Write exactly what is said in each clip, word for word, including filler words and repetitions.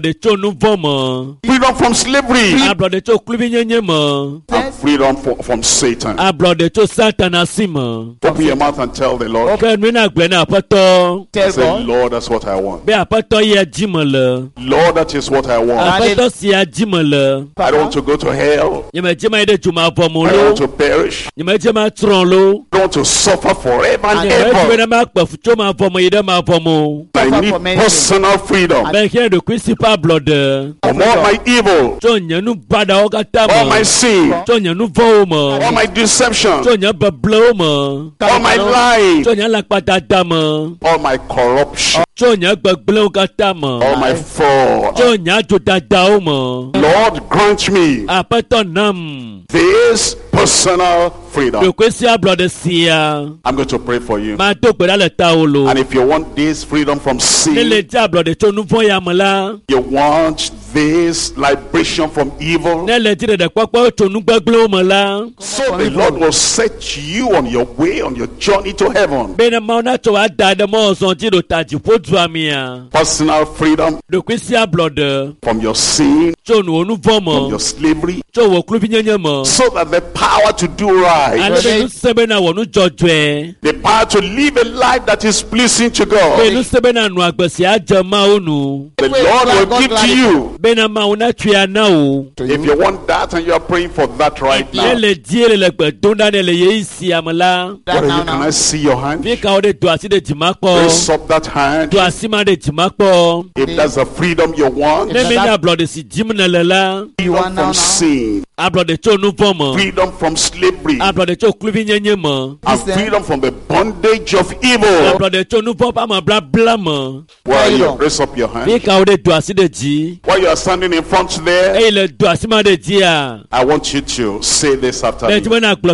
Freedom from slavery. And freedom for, from Satan. Open your mouth and tell the Lord. Tell Say, God. Lord, that's what I want. Lord, that is what I want. I don't want to go to hell. I don't want to perish. I don't want to suffer forever and ever. I need personal freedom from all my evil, all my sin, all my deception, all my lies, all my corruption, all my fraud. Lord, grant me this personal freedom. I'm going to pray for you. And if you want this freedom from sin, you want this liberation from evil, so the Lord will set you on your way, on your journey to heaven. Personal freedom from your sin, from your slavery, so that the power to do right, the power to live a life that is pleasing to God, the Lord will give to you. If you want that and you are praying for that right now, what you, can I see your hand? Raise up that hand. If that's the freedom you want, freedom from sin, freedom from slavery, and freedom from the bondage of evil. Where are you? Raise up your hand. While you are standing in front there, I want you to say this after me.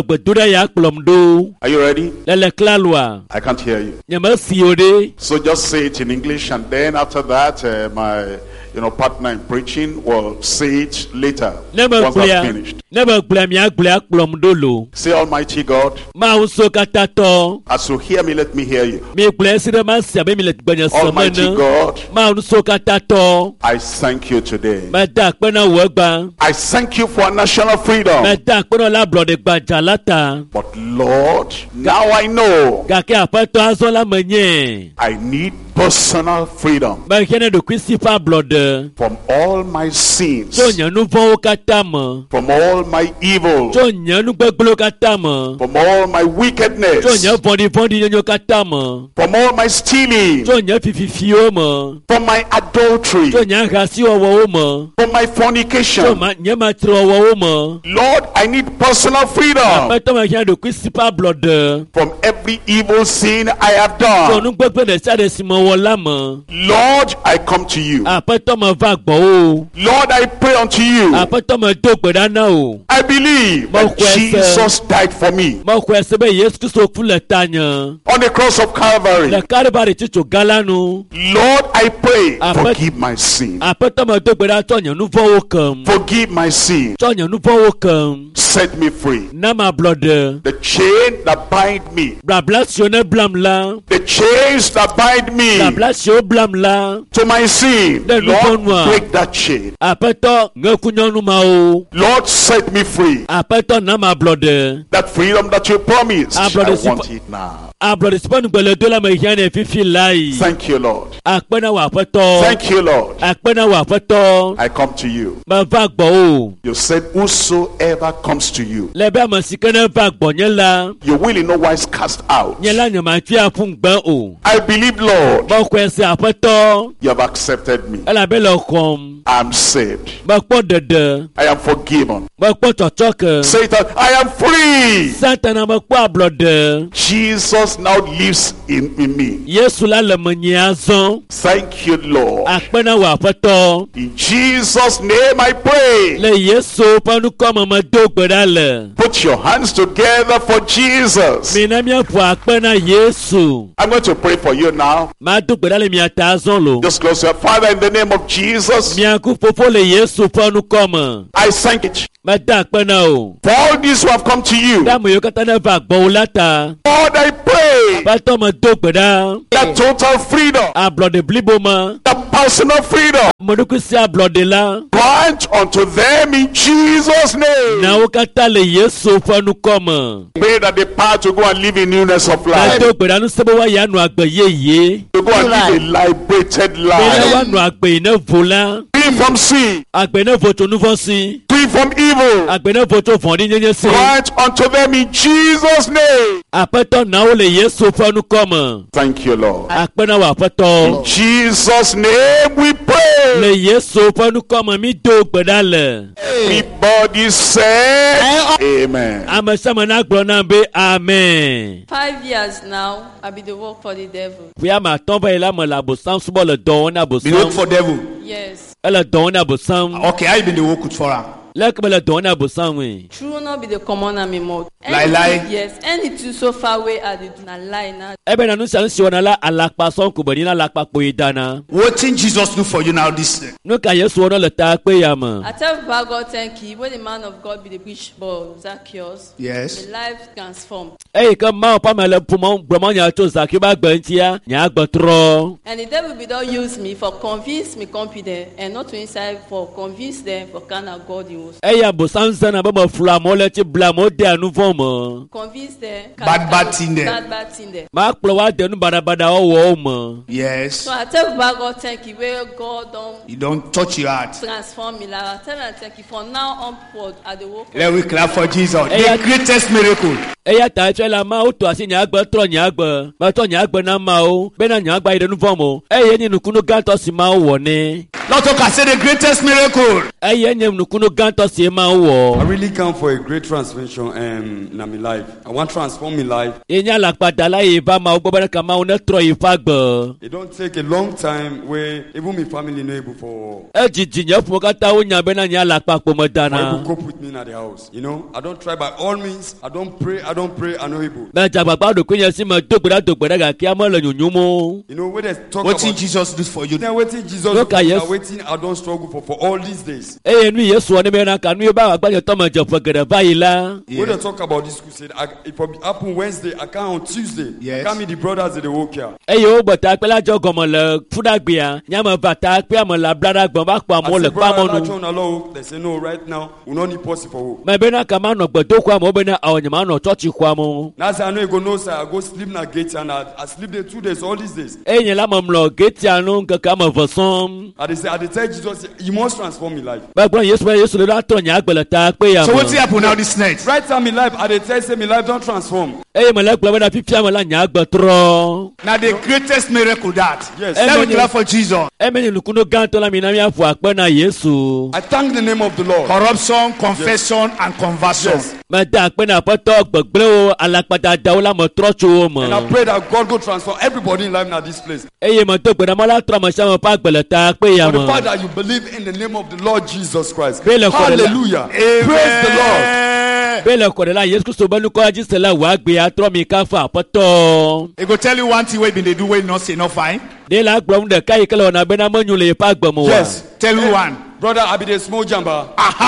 Are you ready? I can't hear you. So just say it in English, and then after that, uh, my you know partner in preaching will say it later once I've finished. Say, Almighty God, as you hear me, let me hear you. Almighty God, I thank you today. I thank you for national freedom. But Lord, now I know I need personal freedom from all my sins, from all my evil, from all my wickedness, from all my stealing, from my adultery, from my fornication. Lord, I need personal freedom from every evil sin I have done. Lord, I come to you. Lord, I pray unto you. I believe that Jesus died for me on the cross of Calvary. Lord, I pray, forgive my sin. Forgive my sin. Set me free. The chain that bind me, the chains that bind me to my sin, Lord, break that chain. Lord, set me free. That freedom that you promised, I want it now. Thank you, Lord. Thank you, Lord. I come to you. You said, whosoever comes to you, you will in no wise cast out. I believe, Lord, you have accepted me. I am saved. I am forgiven. Satan, I am free. Jesus now lives in, in me. Thank you, Lord. In Jesus' name I pray. Put your hands together for Jesus. I'm going to pray for you now. Just close your Father, in the name of Jesus. I thank you For all these who have come to you, Lord, I pray that total freedom, the personal freedom, grant unto them in Jesus' name. Pray that they part to go and live in newness of life, to go and live a liberated life, free from sin, free from evil. Grant unto them in Jesus' name. Thank you, Lord. In Jesus' name we pray. Everybody say amen. Amen. Five years now, I've been the work for the devil. Been work for devil? Yes. Okay, I've been the work with for her. True not be the common army mode. Lie, lie. Yes, and it is so far away at the na lie now. What thing Jesus do for you now this day? I tell God thank you. When the man of God be the bishop Zacchaeus, yes, the life transformed. Hey, come on, Pamela Pumon, Bramonia to Zakiba Bentia, Yagbotro. And the devil be don't use me for convince me confident and not to inside for convince them for kind of God you. Eya bosanza na baba flamo leti blamo de anuvomo. Convince them. Bad bad thing there. Bad bad thing there. Mark plowa de nu bada bada owo mo. Yes. So I tell God thank you where God don't. You don't touch your heart. Transform me. Like I tell him thank you for now onward at the work. Let we clap for Jesus. The greatest miracle. Eya ta che la ma o to asi nyagba tro nyagba. Ma to nyagba na ma o. Be na nyagba ide nu vomo. Eye ni nukunu ganto si ma wo ni. Lord can say the greatest miracle. Eye ni nukunu ganto si ma wo. I really come for a great transformation um, in my life. I want to transform my life. It don't take a long time where even my family not able for able cope with me in the house. You know, I don't try by all means. I don't pray. I don't pray. I'm not able. You know, when they talk what did Jesus do for you? Now, what did Jesus do? Now, waiting, I don't struggle for for all these days. Yeah. When they talk about this crusade, I, it will happen Wednesday. I come on Tuesday. Yes. I come meet the brothers at the work here. Hey yo, but I pela jogomo le fudagbiya. Nyama bata pe mo la blada gbon ba pa mo le pa mo nu. They say no right now. We no need possible. Me be na kama no gbodo kwa mo be na awonyama no church kwa mo. Now say I know you go no sir. I go sleep na gate and I, I sleep there two days all these days. Hey nyela mo mlo gate anu nka mo vosom. I say I tell Jesus you must transform my life. Ba gbon Yesu Yesu le da to nya agbele ta pe ya. So what happen now this night? Right time in life, I dey tell say my life don't transform. Hey, my life na fifty mo la nya agbotro. Now the greatest miracle that. Yes. Let me clap for Jesus. E me ni kuno ganto la mi na mi afu ape na Yesu. I thank the name of the Lord. Corruption, confession, yes, and conversion. Yes. Ma da pe na poto gbegble o alapada da o la mo trocho mo. And I pray that God go transform everybody in life now this place. Eye mo to gbeda mo la tro mo se mo pa gbele ta pe ya mo. For the fact that you believe in the name of the Lord Jesus Christ. Hallelujah. Amen. Praise the Lord. Bele kodela Yesu Kristo banu ko ajisela wa gbe atro mi ka fa poto. He go tell you one thing wey been dey do wey not say no fine. De la gbom de kai kele ona be na manyule pa gbomo wa. Yes, tell you one. Brother, I be the small jamba.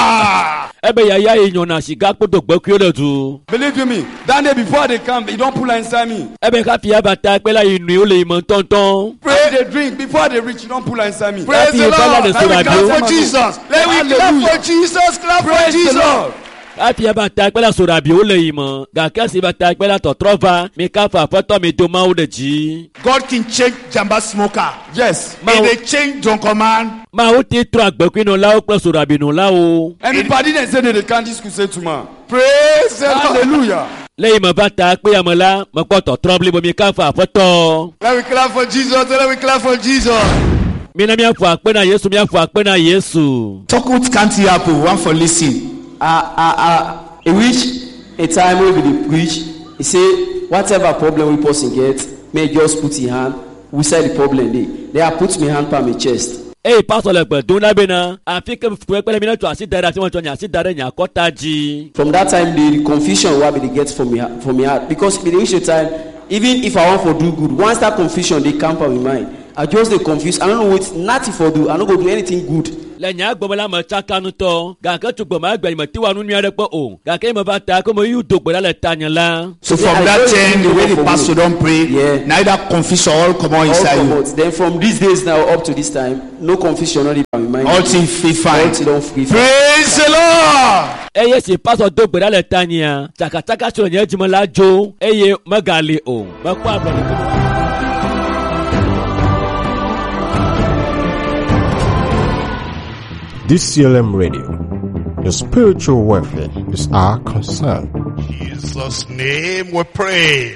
Aha! Ebe ya ya enyo na siga podo gbe ki o le tu. Believe you me, that day before they come, he don't pull inside me. Ebe ka fi abata pe la inu o le mo tonton. Pray they drink before they reach, he don't pull inside me. Praise the Lord. Let me clap for Jesus. Let me clap for Jesus. Clap for Jesus. Afi abata pe la sora bi o le imo. Ga ka si bata pe la to trova mi ka fa poto mi do ma o de ji. God can change jamba smoker. Yes. May they change don't command. Ma o ti tro agbe ku no la o pe sora bi no la o. Anybody that say that they can't this crusade to man. Praise the Lord. Hallelujah. Lẹ́yìn mo bá ta pé àmọ́lá mo pọ̀tọ̀ trọ́bìlì bomi ká fà fọ́tọ̀. Let me clap for Jesus. Let me clap for Jesus. Mi na mi afọ àpẹ́ na Yesu mi afọ àpẹ́ na Yesu. Talk with can't happen. One for listen. Ah ah ah. He reach a time where we dey preach. He say whatever problem we person get, may just put in hand. We say the problem dey. They are put me hand pa my chest. Hey, pastor lẹgbẹ tó lábẹ náà àfi kẹfẹ pẹlẹ mi náà tó àti dára tí wọn tó ní àti dára ní àkọta jí. From that time the, the confusion wey I be dey get from me from me heart because e dey reach a time even if I wan for do good once that confusion dey camp for my mind I just dey confuse I no know wetin nothing for do I no go do anything good Le nya gbo la ma chaka nu to. Ga ka tu gbo ma gba ma ti wa nu nya re po o. Ga ke ma ba ta ko mo yu do gbo la le tanya la. So from that time, the way the pastor don't pray, Yeah. neither confusion all come on All inside come you. out. Then from these days now up to this time, no confusion, not even remind All you. things free All fine. things don't free. Praise the Lord. Eye si pastor do gbo la le tanya. Chaka chaka so nya jimo la jo. Eye magali o. Ma kwa bro. D C L M Radio. Your spiritual welfare is our concern. In Jesus' name we pray.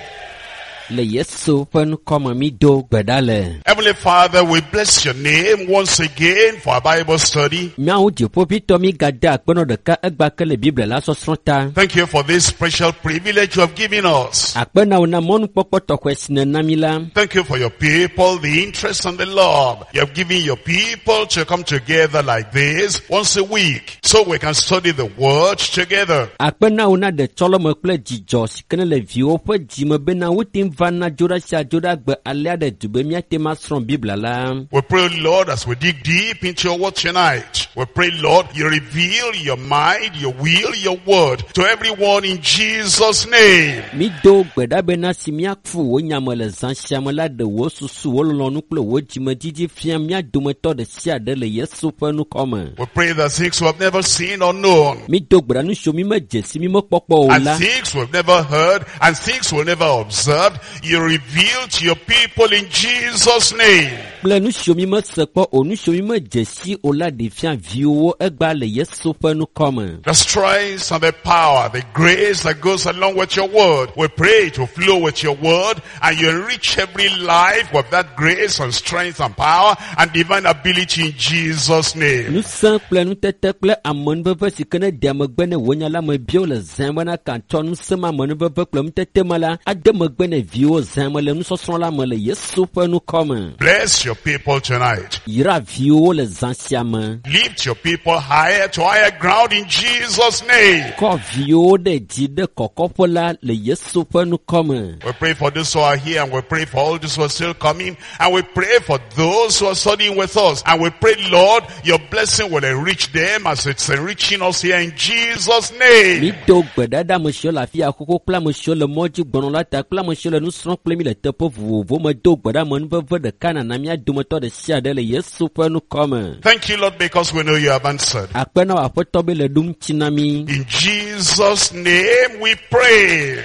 Le Yesu pen koma mi do gbedale. Heavenly Father, we bless your name once again for our Bible study. Miao di po pito mi gada akpono de ka egba ke le Bible la so sronta. Thank you for this special privilege you have given us. Akpena una monu popo to kwesine namila. Thank you for your people, the interest and the love you have given your people to come together like this once a week so we can study the word together. Akpena una de cholo me kple dzidzɔ si ke ne le viwo ƒe dzime bena wotim va na dzoɖa sia dzoɖa gbe alea ɖe du be míate ma srɔ̃ Biblia la. We pray, Lord, as we dig deep into your word tonight, we pray, Lord, you reveal your mind, your will, your word to everyone in Jesus' name. Mi do gbeda bena si míaku wo nyame le zã sia me la ɖe wo susu wo lɔlɔ̃nu kple wo dzimedzidzi fia mía dometɔ ɖe sia ɖe le Yesu ƒe nukɔme. We pray that things we have never seen or known, Mi do gbeda nu tso mi me dze si mi me kpɔkpɔ o and la. things we've never heard, and things we've never observed, you reveal to your people in Jesus' name. Kple nu tso mi me se kpɔ o nu tso mi me dze si o la ɖe fia viwo egba le Yesu ƒe nukɔme. The strength and the power, the grace that goes along with your word. We pray to flow with your word, and you enrich every life with that grace and strength and power and divine ability in Jesus' name. Nu sẽ kple nutete kple amenuveve si ke ne ɖea megbe ne wo nya la me biwo le zã bena katsɔ nu sẽ ma amenuveve kple nutete me la ade megbe ne viwo zã me le nusɔsrɔ̃ la me le Yesu ƒe nukɔme. Bless your people tonight. Yra viwo le zã sia me. Lift your people higher to higher ground in Jesus' name. Kɔ viwo ɖe dzi ɖe kɔkɔƒe la le Yesu ƒe nukɔme. We pray for those who are here, and we pray for all those who are still coming, and we pray for those who are studying with us, and we pray, Lord, your blessing will enrich them as it's enriching us here in Jesus' name. Mi do gbedada me sio le afi akoko kple ame sio le mɔ dzi gbɔnɔ la ta kple ame sio le nusrɔ̃ kple mi le teƒe vovovo me do gbeda amenuveve ɖeka nana mía dometɔ ɖe sia ɖe le Yesu ƒe nukɔme. Thank you, Lord, because we know you have answered. Akpena wò aƒetɔ be le ɖum tsi na mi. In Jesus' name we pray.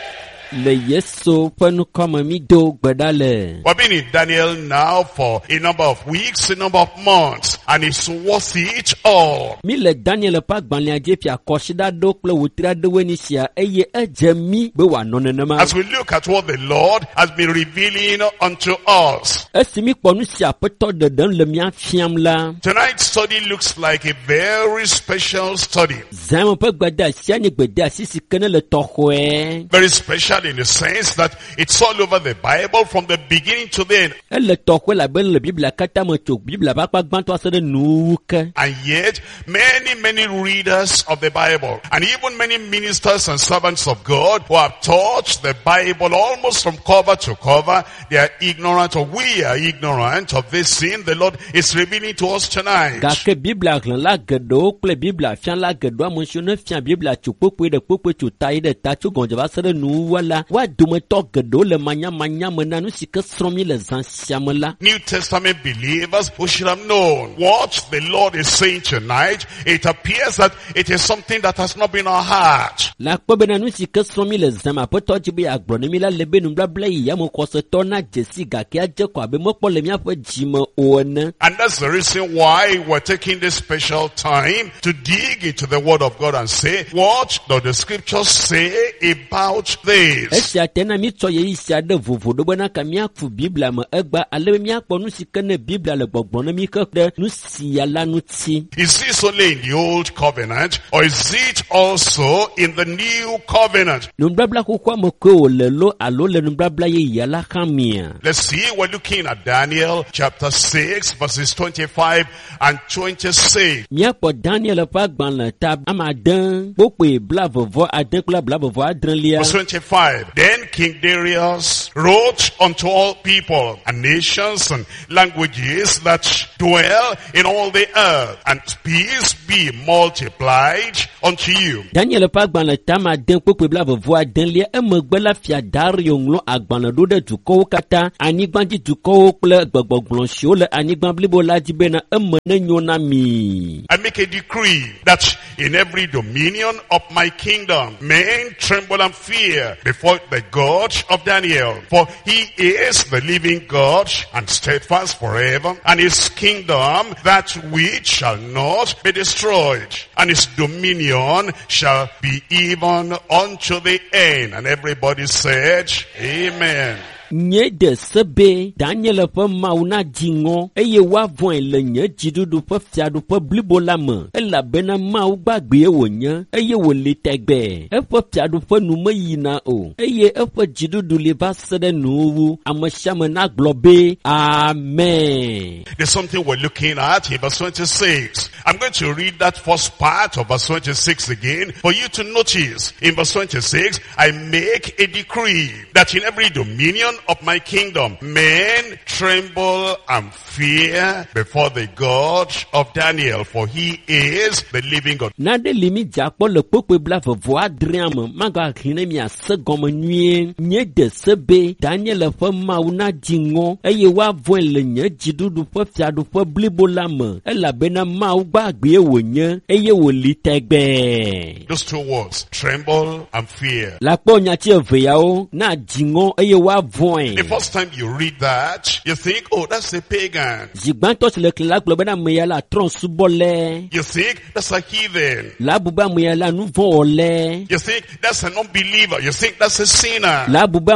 Le Yesu ƒe nukɔme mi do gbeda le. We've been in Daniel now for a number of weeks, a number of months, and it's worth it all. Mi le Daniel ƒe agbalẽa dzi fia kɔsiɖaɖo kple wotri aɖewoe ni sia eye edze mi be wòanɔ nenema. As we look at what the Lord has been revealing unto us. Esi mi kpɔ nu si aƒetɔ ɖeɖem le mía fiam la. Tonight's study looks like a very special study. Zã me ƒe gbedeasi nye gbedeasi si ke ne le tɔxɔe. Very special in the sense that it's all over the Bible from the beginning to the end. Ele tɔxɔe labena le Biblia katã me tso Biblia ƒe akpa gbãtɔ se ɖe nuwu ke. And yet, many, many readers of the Bible, and even many ministers and servants of God who have taught the Bible almost from cover to cover, they are ignorant, or we are ignorant of this sin the Lord is revealing to us tonight. Gake Biblia hlẽla geɖewo kple Biblia fiala geɖewo ame siwo ne fia Biblia tso kpokpoe ɖe kpokpoe tso ta yi ɖe ta tso gɔdze va se ɖe nuwua la, woa dometɔ geɖewo le manyamanya me na nu si ke srɔ̃ mi le zã sia me la. New Testament believers who should have known what the Lord is saying tonight, it appears that it is something that has not been our heart. La kpɔ bena nu si ke srɔ̃ mi le zã me aƒetɔ dzi be agblɔ ne mi la le be nubabla yi ame xɔsetɔ na dzesi gake adze kɔ abe mekpɔ le míaƒe dzime o ene. And that's the reason why we're taking this special time to dig into the Word of God and say, what does the Scriptures say about this? Esia tena mi tsɔ yeyi sia ɖe vovo ɖo bena ka míaku Biblia me egba ale be míakpɔ nu si ke ne Biblia le gbɔgblɔ ne mi ke ɖe nu sia la ŋuti. Is this only in the Old Covenant, or is it also in the New Covenant? Nubabla xoxoa me koe wòle lo alo le nubabla yeyea la hã mia. Let's see, we're looking at Daniel chapter six, verses twenty-five and twenty-six. Míakpɔ Daniel ƒe agbalẽ ta ame ade kpokpoe blavevɔ ade kple blavevɔ adrelia. Verse twenty-five. five. Then King Darius wrote unto all people and nations and languages that dwell in all the earth, and peace be multiplied unto you. Daniel Pagban tama den kpokpe bla voa den lia emegbela fia Dario nglo agbana do de duko kata anigban di duko kple gbogbogbon sio le anigban blibo la di bena emene nyona mi. I make a decree that in every dominion of my kingdom men tremble and fear before the God of Daniel, for he is the living God and steadfast forever, and his kingdom that which shall not be destroyed, and his dominion shall be even unto the end. And everybody said, Amen. Nye de sebe Daniel pe mauna jingo eye wa voin le nye jidudu pe fiadu pe blibo la me ela bena mau gbagbe wonya eye wo le tegbe e pe fiadu pe nu me yina o eye e pe jidudu le ba sede nu amashama na globe. Amen. There's something we're looking at in verse twenty-six. I'm going to read that first part of verse twenty-six again for you to notice. In verse twenty-six, I make a decree that in every dominion of my kingdom men tremble and fear before the God of Daniel, for he is the living God. Na de limi jakpo le pokwe bla vo adriam maga khine mi asegom nwie nye de sebe Daniel fa mauna jingo eye wa vo le nye jidudu fa fiadu fa blibo lam ela bena mau gbagbe wonye eye wo litegbe. Those two words, tremble and fear. La ponya ti eveyao na jingo eye wa vo. The first time you read that, you think, oh, that's a pagan. You think that's a heathen. You think that's an unbeliever. You think that's a sinner.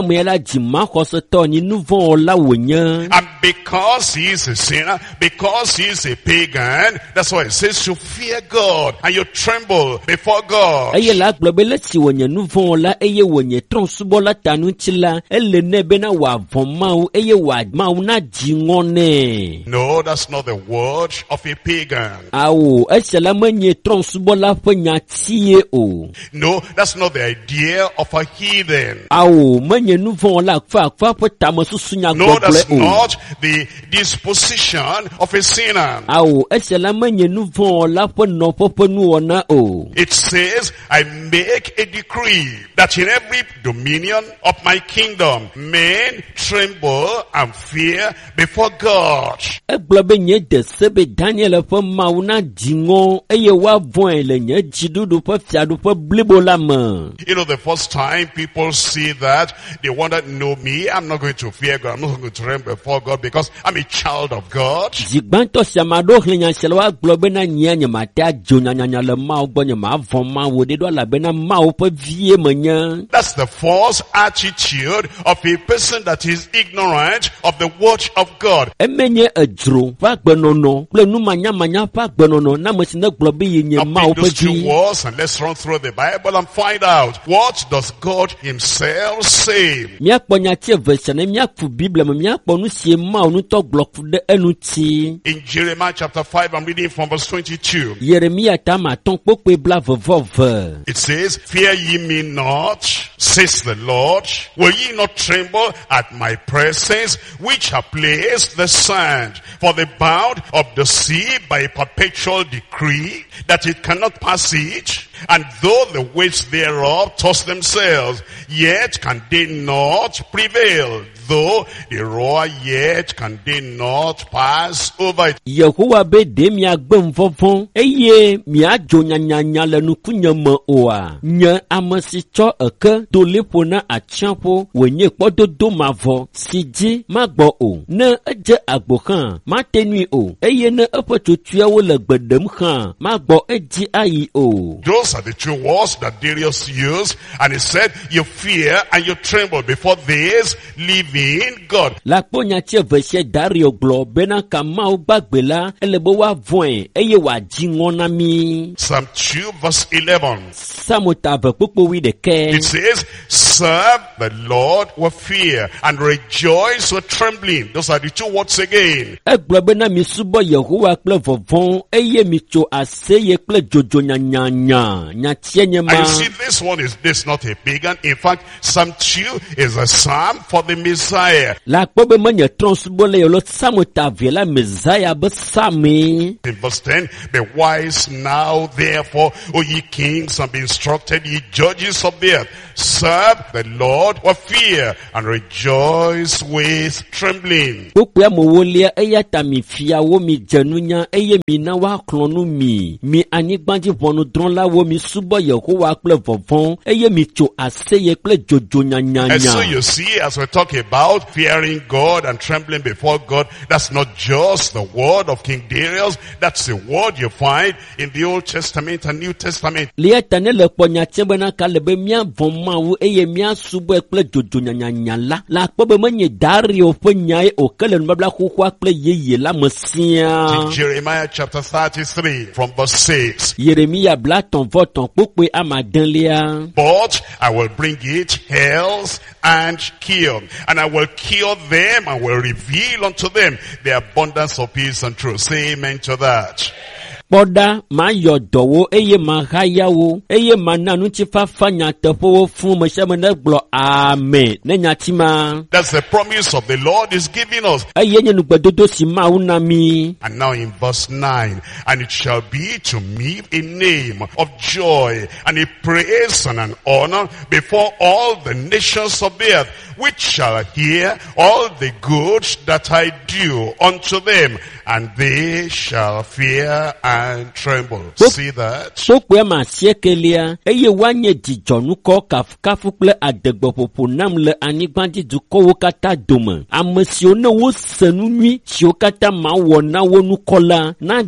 And because he is a sinner, because he is a pagan, that's why it says to fear God and you tremble before God. No, that's not the word of a pagan. No, that's not the idea of a heathen. No, that's not the disposition of a sinner. It says, I make a decree that in every dominion of my kingdom men tremble and fear before God. You know, the first time people see that, they wonder, no, me, I'm not going to fear God. I'm not going to tremble before God because I'm a child of God. That's the false attitude of a person that is ignorant of the word of God. Now pick those two words and let's run through the Bible and find out, what does God himself say? In Jeremiah chapter five, I'm reading from verse twenty-two. It says, fear ye me not, says the Lord. Will ye not tremble at my presence, which have placed the sand for the bound of the sea by a perpetual decree, that it cannot pass it? And though the waves thereof toss themselves, yet can they not prevail. Though they roar, yet can they not pass over it. Yehowa be de mi agbem fofon eye mi ajo nyanyanya le nukunya mo oa nya amasicho eke to lepona achampo wenye pododo mavo siji magbo o na eje agbo kan ma tenui o eye na epotutua wo le gbedem kan magbo eji ayi o. Those are the two words that Darius used, and he said, you fear and you tremble before this living God. La ponya tie verse Dario glo bena kama ubagbela elebo wa voin eye wa jingona mi. Psalm two verse eleven. It says, serve the Lord with fear and rejoice with trembling. Those are the two words again. ma nyatie nyema. And you see, this one is this not a pagan. In fact, Psalm two is a psalm for the Messiah. La kpobe manye transbole yolo samu tavie la Messiah be sami. In verse ten, be wise now, therefore, O ye kings, and be instructed, ye judges of the earth. Serve the Lord with fear and rejoice with trembling. Ukwe mowolia eya tami fia wo mi jenunya eye mi na wa klonu mi. Mi anigbanji vonu dron la wo mi subo Yehowa kple vovon eye mi cho aseye kple jojo nya nya nya. And so you see, as we talk about fearing God and trembling before God, that's not just the word of King Darius. That's the word you find in the Old Testament and New Testament. Lieta ne le ponya chembe na kalebe mia von mawu eye mia subo kple jojo nya nya nya la. La kpobe menye Dario pe nyai o kele nbabla kokwa kple yeye la mesia. In Jeremiah chapter thirty-three from verse six. Yeremia bla ton voton pokwe amadenlia. But I will bring it health and cure, and I will cure them and will reveal unto them the abundance of peace and truth. Say amen to that. Boda ma yodowo eye ma hayawo eye ma nanu chifa fanya tefowo fun mo se mo ne glo amen ne nyatima. That's the promise of the Lord is giving us. Eye nyenu gbedodo si ma unami. And now in verse nine, and it shall be to me a name of joy and a praise and an honor before all the nations of the earth, which shall hear all the good that I do unto them, and they shall fear and tremble. See that? Sokwe ma siekelia eye wanye dijonu ko kafukafu kple adegbopopo nam le anigbandi duko wo kata dome. Amesio ne wo senu nui sio kata ma wo na wo nu kola na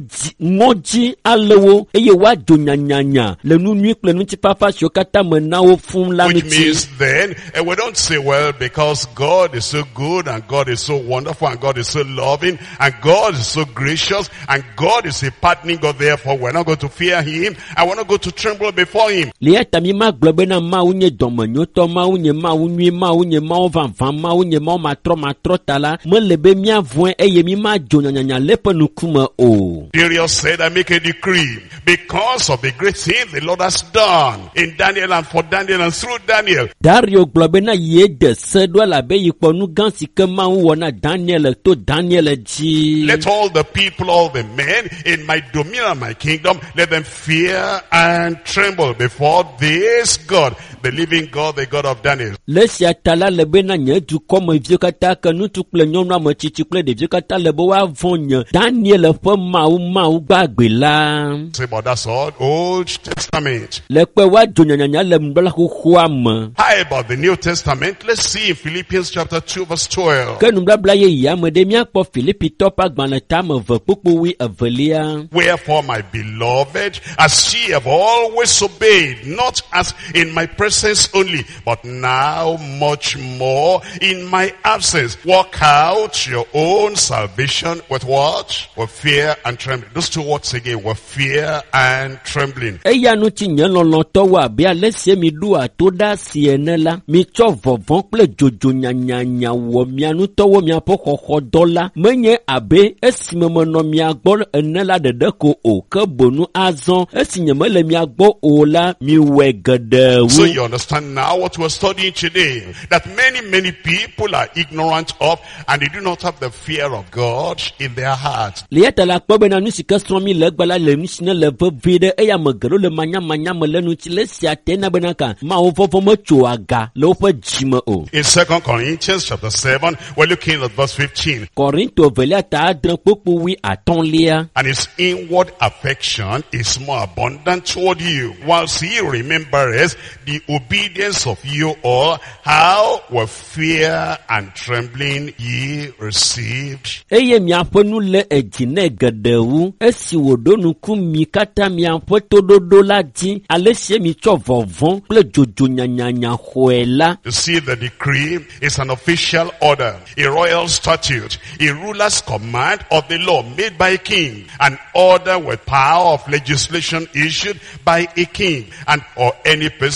ngoji alewo eye wa do nyanyanya le nu nui kple nu tipafa sio kata me na wo fun la Which niti. means then, and we don't say, well, because God is so good and God is so wonderful and God is so loving and God is so gracious and God is a pardoning God, therefore we're not going to fear him and we're not going to tremble before him. Lieta mi ma globe na ma unye domenyo to ma unye ma unye ma unye ma van van ma unye ma matro matro tala me lebe mi avwen eye mi ma jonyanya lepe nukuma o. Darius said, I make a decree because of the great thing the Lord has done in Daniel and for Daniel and through Daniel. Dario globe na ye de sedwa la be yipo nu gansi ke ma wona Daniel to Daniel ji. Let all the people, all the men in my dominion, my kingdom, let them fear and tremble before this God, the living God, the God of Daniel. Lesia tala lebe na nye du komo viokata ke nu tukle nyonwa mo chichikle de viokata lebe wa vonye Daniel fe mau mau gbagbe la. Say, but that's all Old Testament. Lekwe wa jonyanya le mbala kuhuam. How about the New Testament? Let's see in Philippians chapter two verse twelve. Ke numbla bla ye ya me de mia po Philippi topa gbana tam ve pupu wi avelia. Wherefore, my beloved, as ye have always obeyed, not as in my presence only, but now much more in my absence, work out your own salvation with what? With fear and trembling. Those two words again, with fear and trembling. Eya nu ti nyen lon to wa bi alese mi du atoda siene la mi cho vovon ple jojo nyanya nya wo mi anu to wo mi apo kokko dola menye abe esimemo no mi agbo enela dede ko o ke bonu azon esinyeme le mi agbo o la mi wegede. So you understand now what we're studying today, that many many people are ignorant of and they do not have the fear of God in their heart. Lieta la kpobe na nu sika somi le gbala le misine le vide eya megero le manya manya me le nu ti le sia tena benaka ma o vovo mo cho aga le o pe jime o. In Second Corinthians chapter seven, we're looking at verse fifteen. Korinto velia ta adren popo wi aton lia. And his inward affection is more abundant toward you, whilst he remembers the obedience of you all, how with fear and trembling ye received. Eye mi aponu le ejine gedewu esi wodonu kumi kata mi apoto dodo la di alese mi cho vovon ple jojo nyanyanya hoela. You see, the decree is an official order, a royal statute, a ruler's command of the law made by a king, an order with power of legislation issued by a king, and or any person with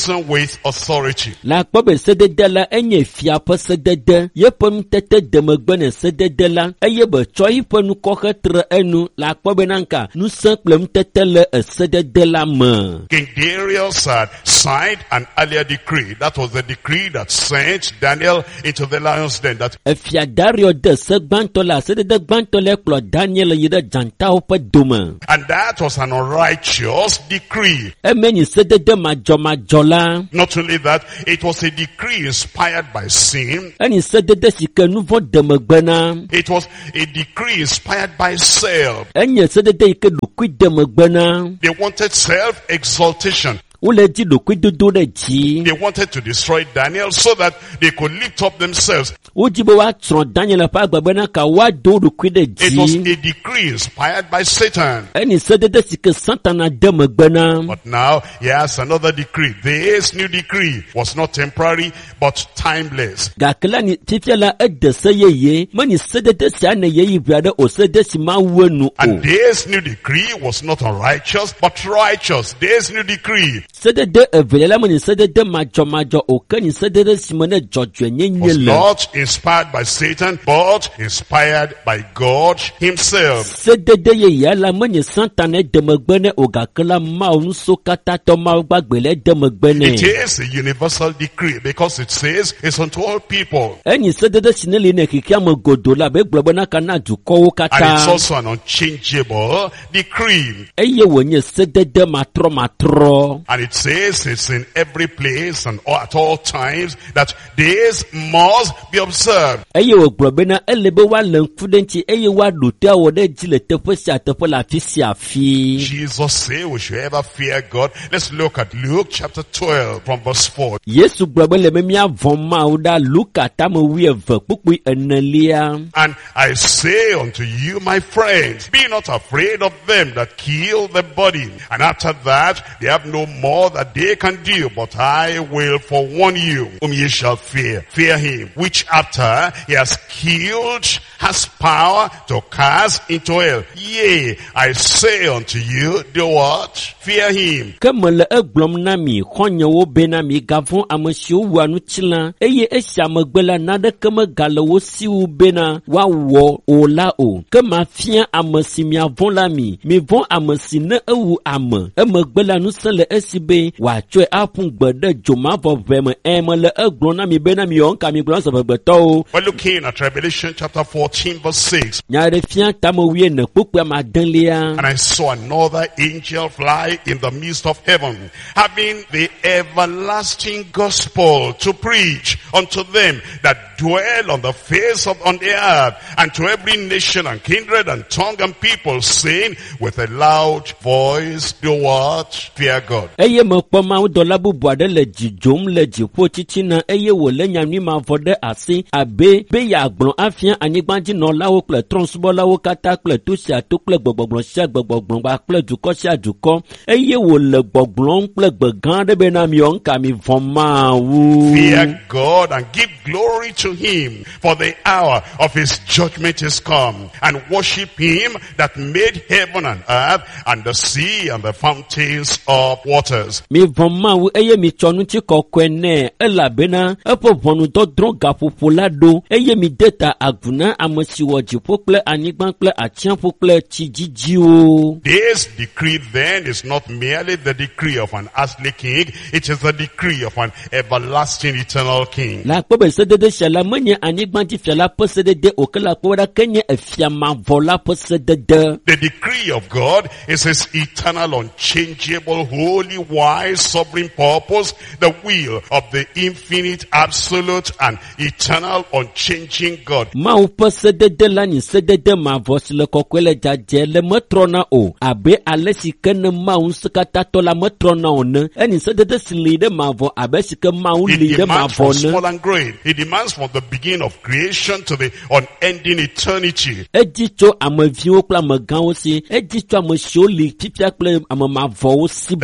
is authority. La kpobe sedede la enye fia pe sedede ye ponu tete demegbe ne sedede la eye be tso yi ponu koke tre enu la kpobe nanka nu se kplem tete le sedede la me. King Darius had signed an earlier decree. That was the decree that sent Daniel into the lion's den. That Efia Dario de se gbanto la sedede gbanto le kplo Daniel yide janta o pe dome. and that was an unrighteous decree. Emeni sedede majo majo la. Not only that, it was a decree inspired by sin. Eni sedede sike nouveau demegbe na. It was a decree inspired by self. Enye sedede ike lukui demegbe na. They wanted self-exaltation. Ule di lukui dudu de ji. They wanted to destroy Daniel so that they could lift up themselves. Ujibo wa tron Daniel pa agbagbe na ka wa do lukui de It was ji. a decree inspired by Satan. Eni sedede sike santana demegbe na. But now, he has another decree. This new decree was not temporary, but timeless. Gakela ni tifia la ede se yeye. Mani sedede si ane yeye brade o sedede si ma wenu And o. this new decree was not unrighteous, but righteous. This new decree Sedede evelela mani sedede majo majo o keni sedede si mene jojwe nye nye was le. not inspired by Satan, but inspired by God himself. Sedede yeye la mani santane demegbene o gakela ma o nso kata to ma gbagbele It demegbene. is a universal decree because it says it's unto all people. Eni sedede sineli ne kikia mo godo la be gbogbo na kana dukowo And it's kata. also an unchangeable decree. Eye wonye sedede matro matro. And it says it's in every place and at all times that this must be observed. Eye wo gbogbo na elebe wa lenfudenti eye wa lute wo de jile tefe si atefe la fi si afi. Jesus said we should ever fear God. Let's look at Luke chapter twelve from verse four. Yesu gbogbo le memi avon ma o da Luka tamo wi eve pukui enelia. And I say unto you, my friends, be not afraid of them that kill the body, and after that they have no more that they can do, but I will forewarn you whom ye shall fear. Fear him, which after he has killed has power to cast into hell. Yea, I say unto you, do what? Fear him. Kemele eglom na mi khonye wo be na mi gavon amesi wo anu chila eye esi amegbela na de keme gale wo si wo be na wa wo o la o kema fia amesi mi avon la mi mi von amesi ne ewu ame emegbela nu sele esi be wa twe apun gbede joma voveme emele eglom na mi be na mi onka mi glon so begbeto. We're looking at Revelation chapter fourteen verse six. Nyare fia tamo wie ne popo ma denlia. And I saw another angel fly in the midst of heaven, having the everlasting gospel to preach unto them that dwell on the face of on the earth, and to every nation and kindred and tongue and people, saying with a loud voice, do what? Fear God. Eye me kpoma wo dola bubu ade le jijom le jipo titi na eye wo le nyami ma vode ase abe be ya agbon afia anigbanji no lawo kple transbo lawo kata kple tosi ato kple gbogbogbon sia gbogbogbon ba kple duko sia duko eye wo le gbogblon kple gbegan de be na mi onka mi voma wu. Fear God and give glory to him, for the hour of his judgment is come, and worship him that made heaven and earth and the sea and the fountains of waters. Mi voma wu eye mi chonu ti kokwene elabena epo vonu do dron gapopo lado eye mi deta aguna amesi wo jipo kple anigban kple atianfo kple tijiji o. This decree then is not merely the decree of an earthly king, it is the decree of an everlasting eternal king. La kpobe sedede shala menye anigban ti fiala posedede okela kpoda kenye efia mavola posedede. The decree of God is his eternal, unchangeable, holy, wise, sovereign purpose, the will of the infinite, absolute, and eternal, unchanging God. Ma u posedede la ni sedede mavos le kokwele jaje le metrona o abe alesi kene ma un sekata to la metrona o ne eni sedede sili de mavo abe sike ma un He li de demands mavo from ne. small and great. He demands from the beginning of creation to the unending eternity. Eji cho ameviwo kple amegawo si eji cho amesiwo li fifia kple amemavɔwo si That be. when God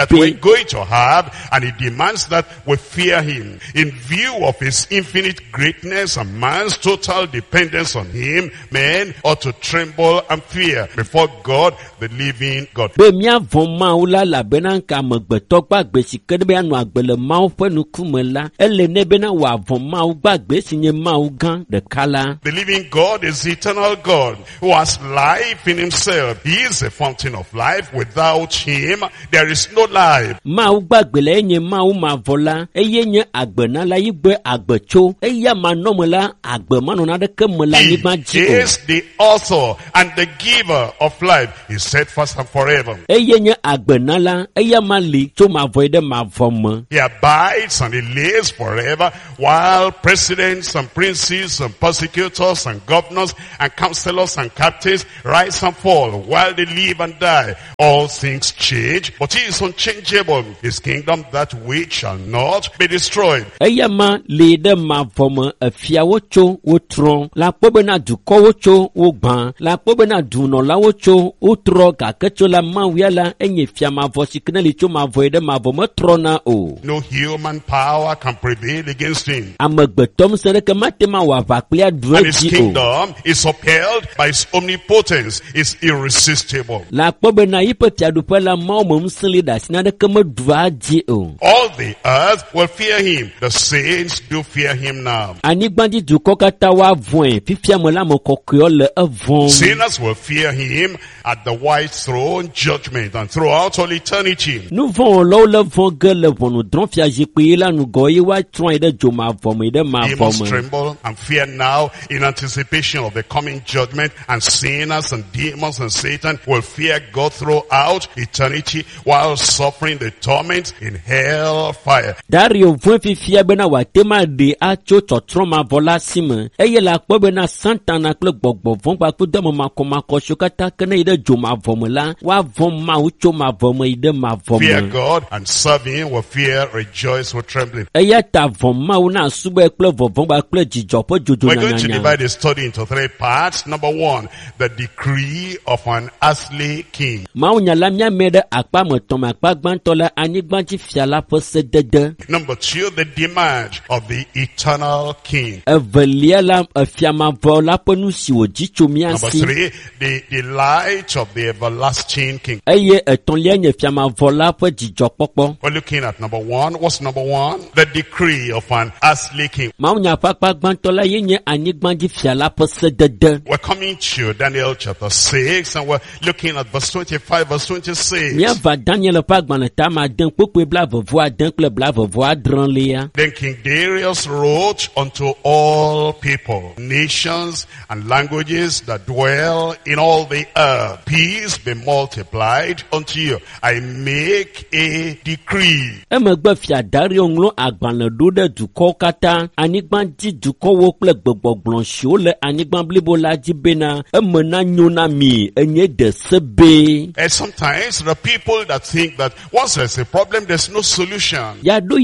going to have, and he demands that we fear him. In view of his infinite greatness and man's total dependence on him, men ought to tremble and fear before God, the living God. The living God is the eternal God who has life in himself. He is the fountain of life. Without him, there is no life. He is the author and the giver of life. He said first and forever. He abides and he lives forever, while presidents and princes and persecutors and governors and counselors and captains rise and fall, while they live and die. All things change, but he is unchangeable. His kingdom, that which shall not be destroyed. No human power can prevail against him. And his kingdom is upheld by his omnipotence, is irresistible. All the earth will fear him. The saints do fear him now. Sinners will fear him at the white throne judgment and throughout all eternity. He must tremble and fear now in anticipation of the coming judgment, and sinners and demons and Satan will fear God throughout eternity while suffering the torment in hell fire. Dario fifia bena watema de acho totroma volasime eyela kpobena santana kle gbogbo von pa kudemo makoma koshokata kene ide joma vomela wa vom ma ucho ma vom ide ma vom. Fear God and serve him with fear, rejoice with trembling. Eyata vom ma una sube kle vovon ba kle jijopo jojo na. We're We're going to divide the study into three parts. Number one, the decree of an earthly king. Ma unyala mia mede akpa motoma akpa gbantola anigbanti fiala posedede. Number two, the demand of the eternal king. Number three, the delight of the everlasting king. We're looking at number one. What's number one? The decree of an earthly king. We're coming to Daniel chapter six, and we're looking at verse twenty-five, verse twenty-six. Then King Darius wrote unto all people, nations, and languages that dwell in all the earth, peace be multiplied unto you. I make a decree. And sometimes the people that think that once there's a problem, there's no solution.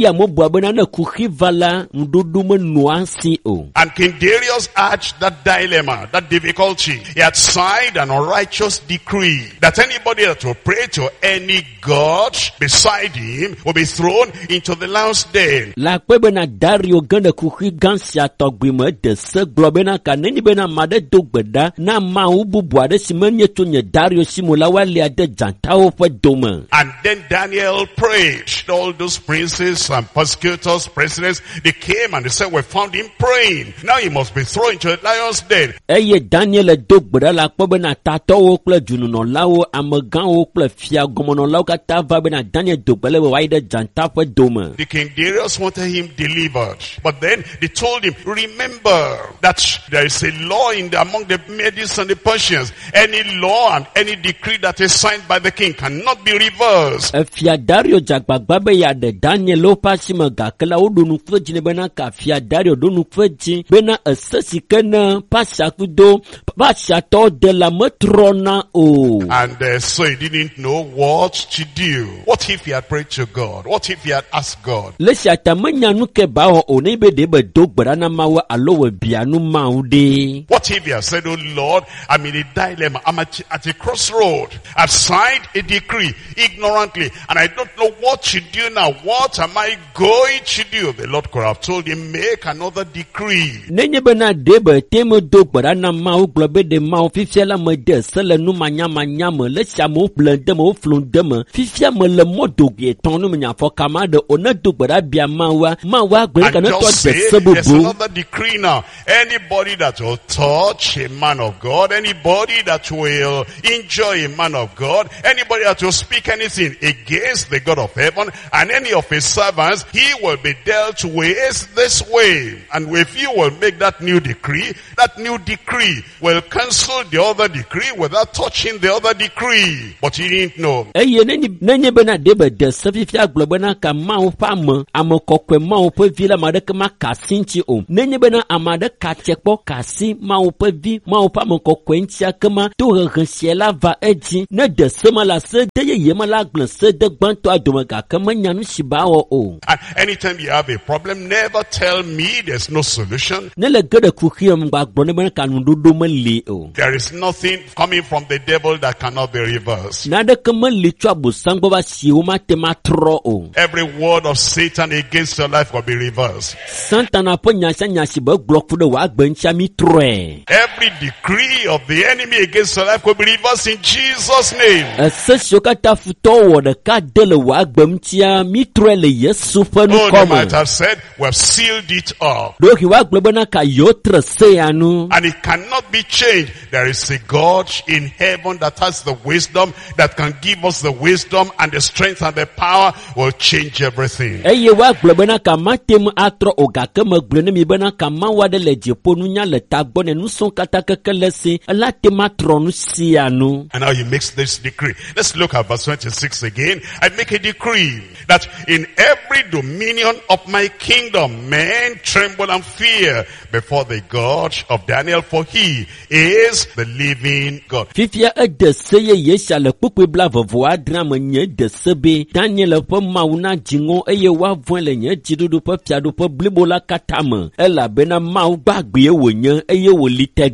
And King Darius had that dilemma, that difficulty. He had signed an unrighteous decree that anybody that will pray to any god beside him will be thrown into the lion's den. And then Daniel prayed. All those princes and persecutors, presidents, they came and they said, we found him praying. Now he must be thrown into the lion's den. The King Darius wanted him delivered. But then they told him, remember that there is a law in the, among the Medes and the Persians. Any law and any decree that is signed by the king cannot be reversed. And uh, so he didn't know what to do. What if he had prayed to God? What if he had asked God? What if he had said, oh Lord, I'm in a dilemma. I'm at, at a crossroad. I've signed a decree ignorantly, and and I don't know what you do now. What am I going to do? The Lord could have told him, make another decree. Nenye bena debe temo do gbara na ma o globe de ma o fifia la me de sele nu manya manya me le sia mo blende mo flunde me fifia me le modo ge ton nu nya fo kama de ona do gbara bia ma wa ma wa gbe kan to de sebubu. There's another decree now. Anybody that will touch a man of God, anybody that will enjoy a man of God, anybody that will speak anything against the God of heaven and any of his servants, he will be dealt with this way. And if you will make that new decree, that new decree will cancel the other decree without touching the other decree. But he didn't know. Eye nenye nenye bena debe de sefifia globe na ka ma o pa mo amokokwe ma o pe vila ma de ma kasinchi o nenye bena amade ka chekpo kasi ma o pe vi ma o pa mo kokwe ntia kama to rensiela va eji ne de sema la se de ye ma la glan se de gbanto adomega kama nyanu shiba o o. And anytime you have a problem, never tell me there's no solution. Ne le gede kukhiem gba gbone bena kanu dodo me le o. There is nothing coming from the devil that cannot be reversed. Na de kama le twa bosan gba ba si o ma tema tro o. Every word of Satan against your life will be reversed. Satan apo nyasha nyasi ba block fu de wa gbancha mi troe. Every decree of the enemy against your life will be reversed in Jesus' name. Asesio kata futo wo de ka de le wa gbamtia mi troe le Yesu fa nu Oh, koma. they might have said, we have sealed it up. Do ki wa globe na ka yo trese anu. And it cannot be changed. There is a God in heaven that has the wisdom, that can give us the wisdom and the strength and the power will change everything. Eye wa globe na ka matem atro oga ke me gble ne mi bena ka ma wa de le jepo nu nya le tagbo ne nu son kata kekele si la tema tro nu si anu. And now he makes this decree. Let's look at verse twenty-six again. I make a decree that in every dominion of my kingdom, men tremble and fear before the God of Daniel, for he is the living God. Fifia e de seye yesha le pukwe bla vovo adra me nye de sebe Daniel pe mauna jingo eye wa voin le nye jidudu pe fiadu pe blibo la katame ela bena mau gbagbe wo nye eye wo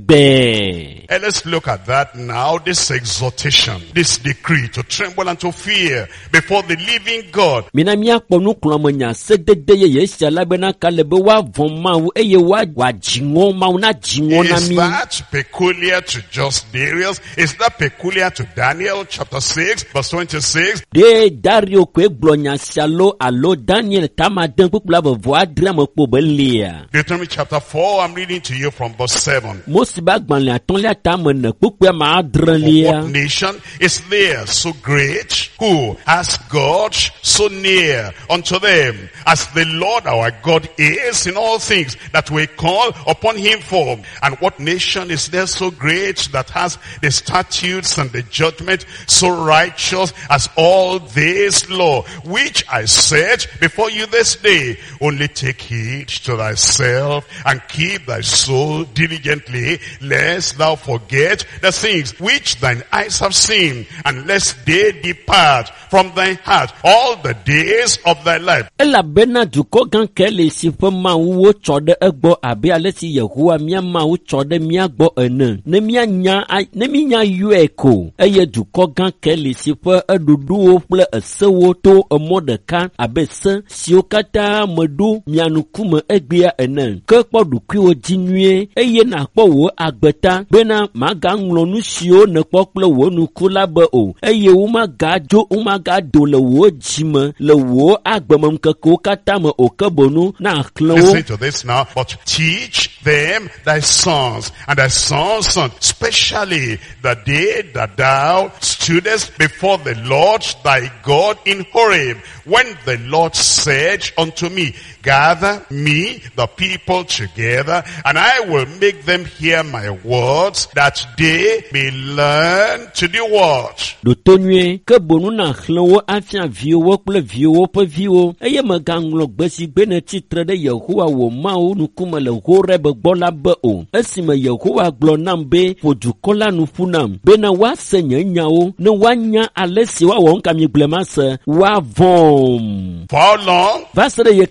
litegbe. And let's look at that now, this exhortation, this decree to tremble and to fear before the living God. Mina mi akpo nu kloma nya se dede ye yesha la bena kalebe wa von mau eye wa wa jingo mauna jingo na Is mi. that peculiar to just Darius? Is that peculiar to Daniel chapter six verse twenty-six? De Dario kwe blonya shalo alo Daniel tama den pukula vovo adra me po belia. Deuteronomy chapter four, I'm reading to you from verse seven. Mosiba gban le aton le tama ne pukwe ma adra For lia. what nation is there so great, who has God so near unto them, as the Lord our God is in all things that we call upon him for? And what nation is there so great that has the statutes and the judgment so righteous as all this law, which I set before you this day? Only take heed to thyself and keep thy soul diligently, lest thou forget the things which thine eyes have seen, and lest they depart from thy heart all the days of thy life. Ela bena duko gan kele si fe ma wo chode egbo abi ale si Yehowa mia ma wo chode mia gbo ene ne mia nya ne mi nya yueko eye duko gan kele si fe edudu wo ple esewo to emodeka abese si okata medu mia nukume egbia ene ke kpo dukui wo jinue eye na kpo wo agbeta bena maga nglo nu sio ne kpo ple wo nukula be o eye wo maga jo wo maga do le wo jime le wo agbemem keko kata me okebonu na klo. Listen to this now. But teach them thy sons and thy sons' sons, especially the day that thou stoodest before the Lord thy God in Horeb, when the Lord said unto me, gather me the people together, and I will make them hear my words, that they may learn to do what? Do tonye ke bonu na khlo afia viwo ple viwo pe viwo eye maganglo gbesi bene titre de Yehowa wo ma o nukume le Horeb gbola be o esime Yehowa glo nambe podukola nu funam bena wa senye nyawo ne wanya alesi wa won kam yiblema se wa vom. For how long? Vasere ye kai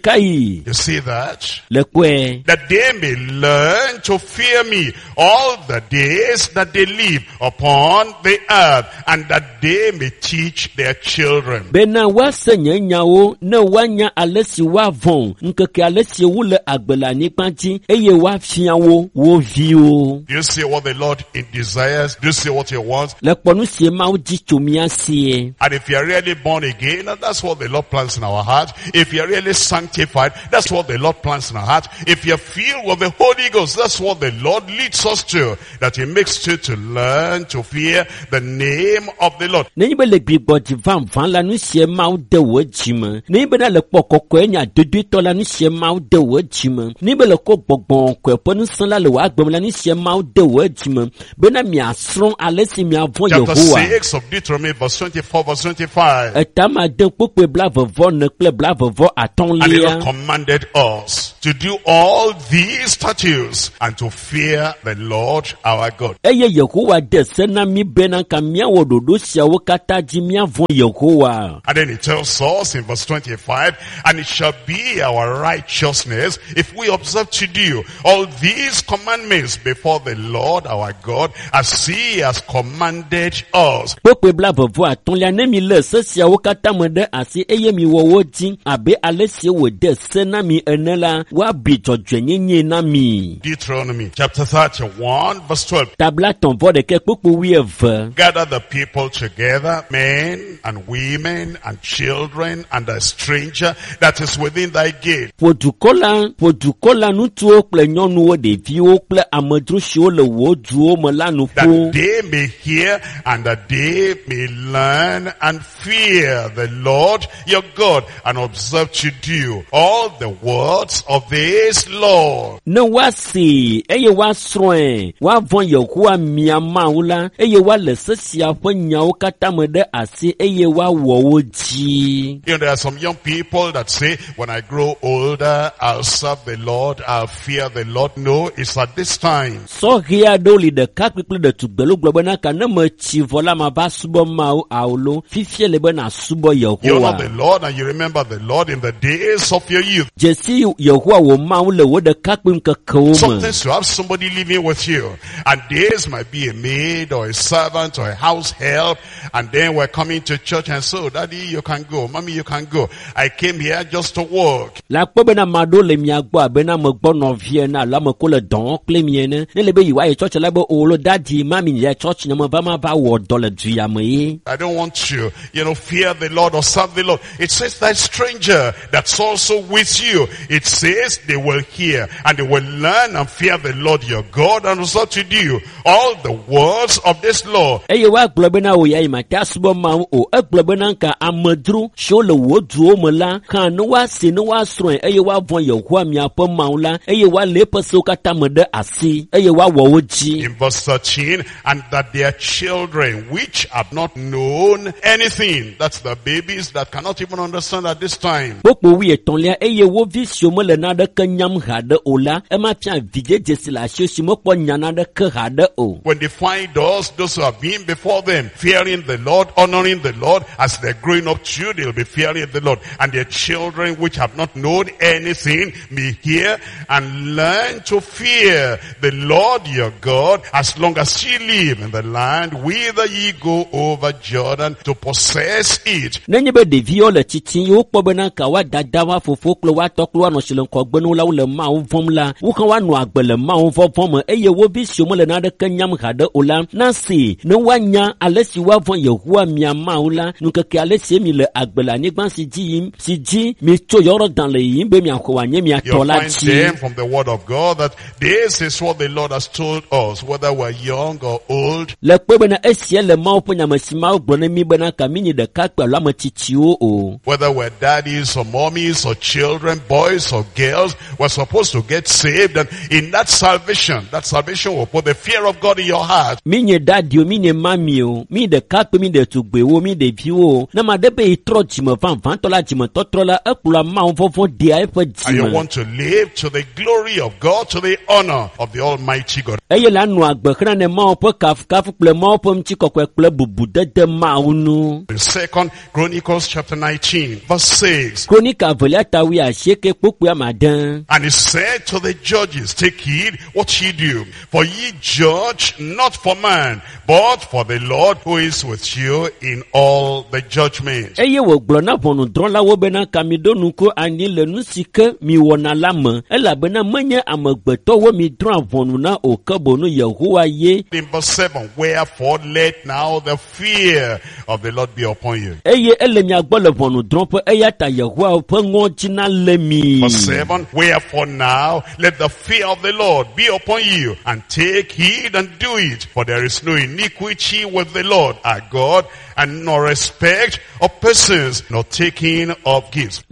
si. You see that? Le kwe. That they may learn to fear me all the days that they live upon the earth, and that they may teach their children. Bena wa senye nyawo na wanya alesi wa von nkeke alesi wule agbela nikpanti eye wa fiawo wo vio. Do you see what the Lord desires? Do you see what he wants? Le ponu sie ma uji chumia sie. And if you are really born again, that's what the Lord plans in our heart. If you are really sanctified, that's what the Lord plans in our heart. If you are filled with the Holy Ghost, that's what the Lord leads us to. That he makes you to learn to fear the name of the Lord. Nenbe le bibo divan van la nu sie ma de wo jima. Nenbe na le pokoko enya dudu to la nu sie ma de wo jima. Nenbe le ko gbogbon ko ponu san la le wa gbom la nu sie ma de wo jima. Bena mi asron alesi mi avon Yehowa. Chapter six of Deuteronomy verse twenty-four verse twenty-five. Etama de pope blave vo ne ple blave vo aton And he lia. commanded us to do all these statutes and to fear the Lord our God. Eye Yehowa de sena mi bena kamia wododo sia wo kata ji mi avon Yehowa. And then he tells us in verse twenty-five, and it shall be our righteousness if we observe to do all these commandments before the Lord our God as he has commanded us. Pope blave vo aton lia ne mi le se sia wo kata mo de asi eye mi wo wo ji abe alesi wo de sena mi enela wa bi jojwenyenye na mi. Deuteronomy chapter thirty-one verse twelve. Tabla ton vo de ke popo wieve. Gather the people together, men and women and children and a stranger that is within thy gate. Podukola podukola nutuo ple nyonu wo de viwo ple amedru shio le wo duo mo lanu That po. they may hear and that they may learn and fear the Lord your God and observe to do all the words of this law. Ne wa si eye wa sroe wa von Yehowa miama ula eye wa le sesia po nyawo kata me de asi eye wa wo wo ji. You know, there are some young people that say, when I grow older, I'll serve the Lord, I'll fear the Lord. No, it's at this time. So here do li de ka people de tugbelo globo na ka na ma chi vola ma ba subo ma o aulo fifie le be na subo You Yehowa. know the Lord and you remember the Lord in the days of your youth. Jesi Yehowa wo ma o le wo de ka pim ka ko Sometimes to have somebody living with you, and this might be a maid or a servant or a house help, and then we're coming to church and so, Daddy, you can go, Mommy, you can go. I came here just to work. La po be na ma do le mia gbo be na mo gbo no vie na la mo ko le don kle mi ne ne le be yi wa ye church la be o lo daddy mami ye church na mo ba ma ba wo do le du ya me. I don't want you, you know, fear the Lord or serve the Lord. It says that stranger that's also with you. It says they will hear and they will learn and fear the Lord your God and also to do all the words of this law. Eye wa gbo be na o ya ma ta subo ma o e gbo be na ka amedru sho le wo du o mo la kan no wa si no wa sro eye wa von Yehowa mi apo ma la eye wa le peso kata me de asi eye wa wo wo ji. In verse thirteen, and that their children which have not known anything, that's the babies that cannot even understand at this time. Popo wi eton lia eye wo vi sio mo le na de kanyam ha de o la e ma pia vije jesi la sio si mo po nyana de ke ha de o. When they find us, those who have been before them, fearing the Lord, honoring the Lord, as they're growing up too, they'll be fearing the Lord. And their children which have not known anything may hear and learn to fear the Lord your God as long as ye live in the land whither ye go over Jordan to possess it. Nenye be devi o le titi yo po be na ka wa dada wa fofo klo wa to klo no shile ko gbenu la wo le ma wo vom la wo kan wa no agbe le ma wo vom eye wo bi sio mo le na de kanyam ha de o la na si ne wa nya alesi wa von Yehowa mi ama o la nu ke ke alesi mi le agbe la nigban si ji si ji mi to yoro dan le yin be mi akọ wa nye mi You'll atola find chi. them from the word of God that this is what the Lord has told us, whether we're young or old. Le pe be na esie le ma po nya masima o gbo na mi be na ka mi ni de ka pe lo ma titi o o. Whether we're daddies or mommies or children, boys or girls, we're supposed to get saved. And in that salvation, that salvation will put the fear of God in your heart. Mi nye daddy o mi nye mami o mi de ka pe mi de tugbe o mi de vi o na ma de be itro jimo van van to la jimo to tro la e kula ma on fofo dia e pe And you jimo. want to live to the glory of God, to the honor of the Almighty God. Eye la nu agbe kra ne ma o pe kaf kaf ple ma o pe mti kokwe ple bubu de de ma unu. In Second Chronicles chapter nineteen, verse six. Kronika volia ta And he said to the judges, take heed what ye do, for ye judge not for man, but for the Lord who is with you in all the judgments. In verse seven, wherefore let now the fear of the Lord be upon you. Verse seven, wherefore now let the fear of the Lord be upon you, and take heed and do it, for there is no iniquity with the Lord our God, and no respect of persons, nor taking of gifts.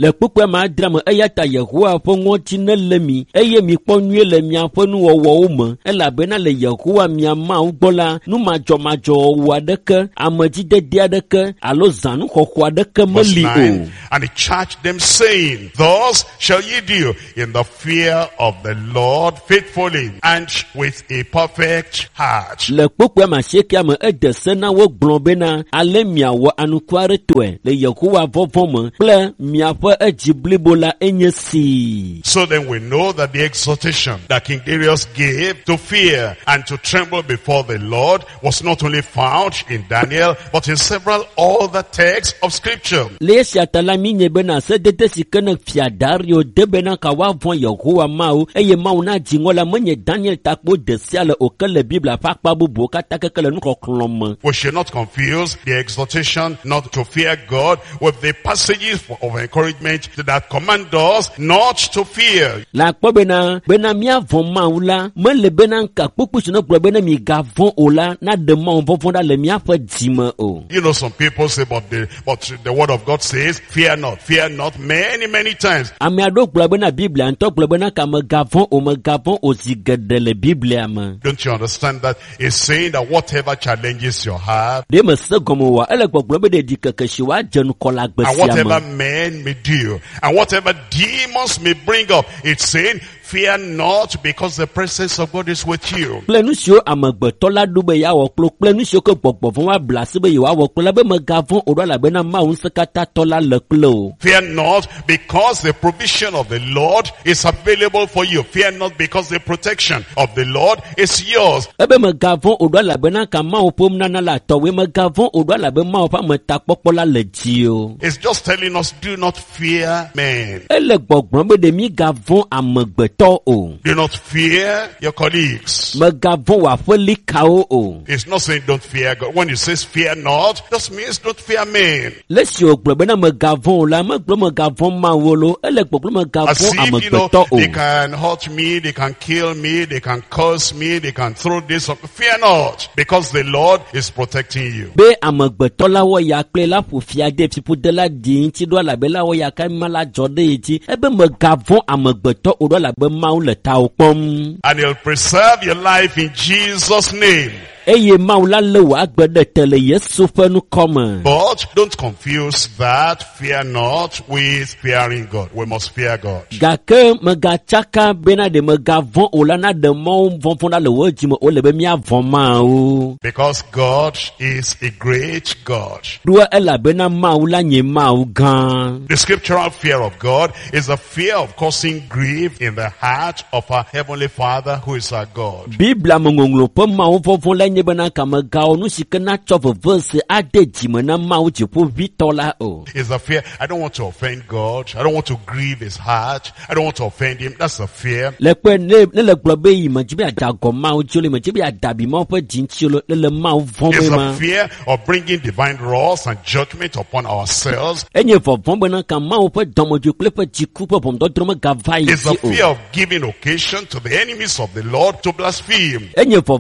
Verse nine, and he charged them, saying, thus shall ye do in the fear of the Lord faithfully, and with a perfect heart. So then we know that the exhortation that King Darius gave to fear and to tremble before the Lord was not only found in Daniel, but in several other texts of scripture. We should not confuse the exhortation not to fear God with the passages of encouragement that command us not to fear. You know, some people say, but the, but the word of God says, fear not, fear not, many, many times. Don't you understand that it's saying that whatever challenges you have, and whatever men may do, and whatever demons may bring up, it's saying, fear not, because the presence of God is with you. Fear not, because the provision of the Lord is available for you. Fear not, because the protection of the Lord is yours. It's just telling us, do not fear men. Do not fear your colleagues. It's not saying don't fear God. When it says fear not, that means don't fear men. As if, you know, they can hurt me, they can kill me, they can curse me, they can throw this up. Fear not, because the Lord is protecting you. And he'll preserve your life in Jesus' name. But don't confuse that fear not with fearing God. We must fear God. Because God is a great God. The scriptural fear of God is a fear of causing grief in the heart of our Heavenly Father who is our God. It's a fear. I don't want to offend God. I don't want to grieve his heart. I don't want to offend him. That's a fear. It's a fear of bringing divine wrath and judgment upon ourselves. It's a fear of giving occasion to the enemies of the Lord to blaspheme.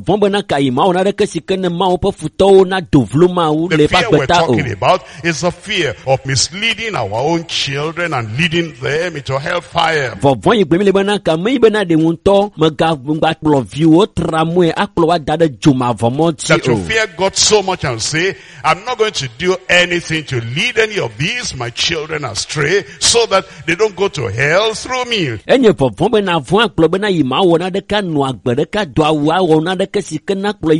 The fear we're talking about is a fear of misleading our own children and leading them into hellfire. That you fear God so much and say, I'm not going to do anything to lead any of these my children astray, so that they don't go to hell through me.